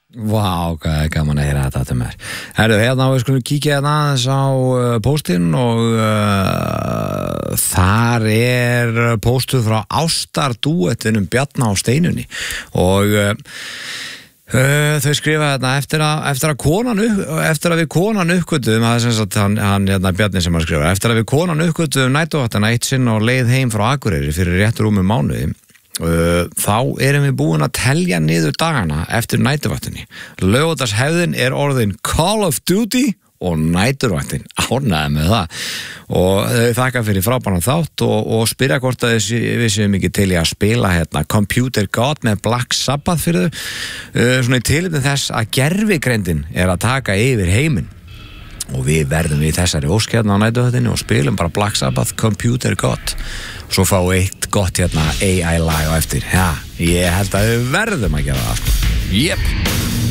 Vá, hvað er gaman að heyra þetta mér. Herru, hérna við skulum kíkja hérna aðeins á póstinn og þar póstuð frá ástardúettinum Bjarna á Steinunni og þau skrifa þetta eftir að við konan uppgötuðum, það sem sagt hann hérna Bjarni sem skrifa, eftir að við konan uppgötuðum næturvaktina eitt sinn og leið heim frá Akureyri fyrir rétt rúmum mánuði. Þá erum við búin að telja niður dagana eftir næturvaktinni. Laugardagshefðin orðin Call of Duty og næturvaktin, ánægði með það og þau þakka fyrir frábæran þátt og spyrja hvort að við séum ekki til í að spila hérna Computer God með Black Sabbath fyrir þau, svona í tilefni þess að gervigreindin að taka yfir heiminn og við verðum í þessari ósk hérna á næturvaktinni og spilum bara Black Sabbath Computer God og svo fá eitt gott hérna AI lag á eftir. Já, ég held að við verðum að gera það sko. Jep.